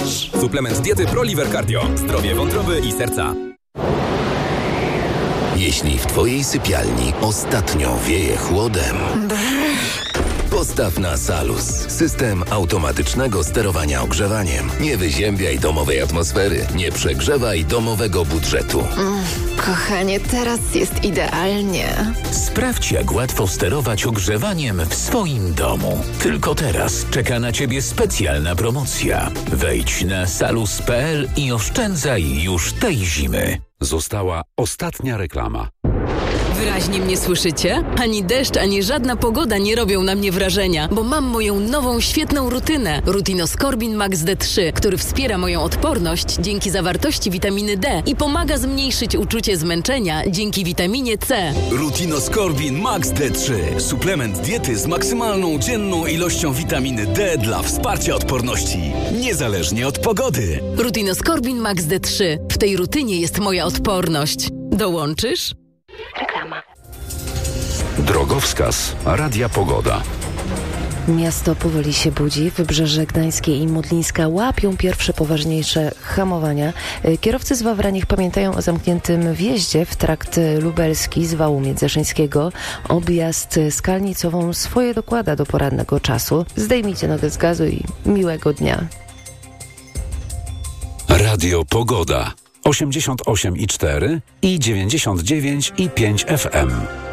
masz. Suplement diety ProLiver Cardio. Zdrowie wątroby i serca. Jeśli w Twojej sypialni ostatnio wieje chłodem, postaw na Salus. System automatycznego sterowania ogrzewaniem. Nie wyziębiaj domowej atmosfery. Nie przegrzewaj domowego budżetu. Kochanie, teraz jest idealnie. Sprawdź, jak łatwo sterować ogrzewaniem w swoim domu. Tylko teraz czeka na Ciebie specjalna promocja. Wejdź na salus.pl i oszczędzaj już tej zimy. Została ostatnia reklama. Wyraźnie mnie słyszycie? Ani deszcz, ani żadna pogoda nie robią na mnie wrażenia, bo mam moją nową, świetną rutynę. Rutinoskorbin Max D3, który wspiera moją odporność dzięki zawartości witaminy D i pomaga zmniejszyć uczucie zmęczenia dzięki witaminie C. Rutinoskorbin Max D3. Suplement diety z maksymalną dzienną ilością witaminy D dla wsparcia odporności. Niezależnie od pogody. Rutinoskorbin Max D3. W tej rutynie jest moja odporność. Dołączysz? Reklama. Drogowskaz Radia Pogoda. Miasto powoli się budzi. Wybrzeże Gdańskie i Modlińska łapią pierwsze poważniejsze hamowania. Kierowcy z Wawra niech pamiętają o zamkniętym wjeździe w trakt lubelski z wału międzyżeńskiego. Objazd Skalnicową swoje dokłada do porannego czasu. Zdejmijcie nogę z gazu i miłego dnia. Radio Pogoda 88,4 i 99,5 FM.